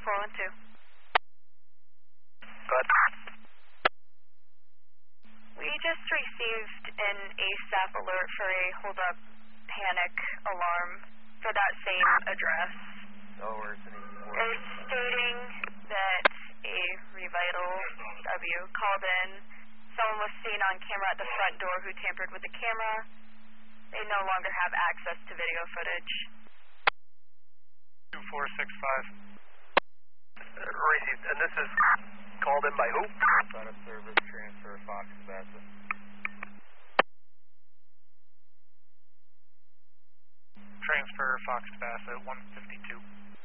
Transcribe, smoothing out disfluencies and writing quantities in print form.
412. Good. We just received an ASAP alert for a hold-up panic alarm for that same address. No worries. It's stating that a Revital W called in. Someone was seen on camera at the front door who tampered with the camera. They no longer have access to video footage. 2465. Received. And this is called in by who? Out of service, transfer, Fox Bassett. Transfer, Fox Bassett, 152.